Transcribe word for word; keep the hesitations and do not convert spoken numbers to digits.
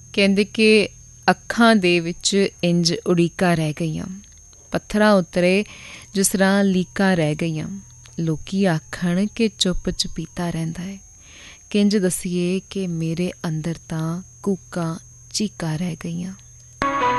ਕਹਿੰਦੇ ਕਿ ਅੱਖਾਂ ਦੇ ਵਿੱਚ ਇੰਝ ਉੜੀਕਾਂ ਰਹਿ ਗਈਆਂ, ਪੱਥਰਾਂ ਉਤਰੇ ਜਿਸ ਤਰ੍ਹਾਂ ਲੀਕਾਂ ਰਹਿ ਗਈਆਂ। ਲੋਕੀ ਆਖਣ ਕਿ ਚੁੱਪ ਚਪੀਤਾ ਰਹਿੰਦਾ ਹੈ, ਕਿੰਝ ਦਸੀਏ ਕਿ ਮੇਰੇ ਅੰਦਰ ਤਾਂ ਕੂਕਾਂ ਚੀਕਾਂ ਰਹਿ ਗਈਆਂ।